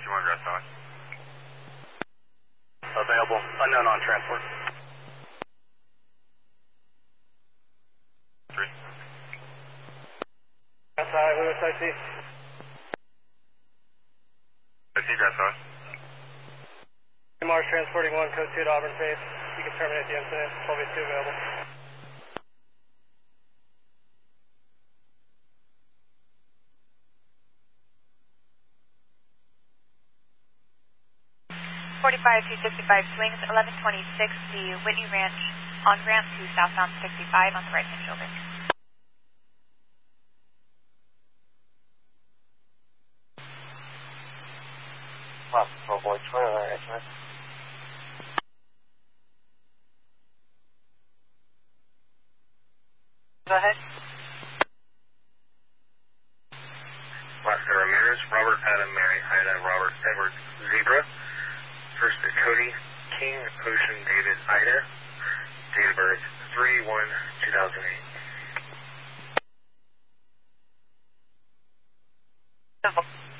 2-1 rest on. Available. Unknown on transport. 3. That's high, Lewis, I see. I see grass on. Mars transporting 1, code 2 to Auburn Face. You can terminate the incident. 1282 available. 45-265 swings, 1126, the Whitney Ranch on-ramp to southbound 65 on the right-hand shoulder. Possible voice for estimate. Go ahead. Alaska Ramirez, Robert Adam Mary, Ida Robert Edward Zebra. First Cody King Ocean David Ida. Date of birth 3/1/2008.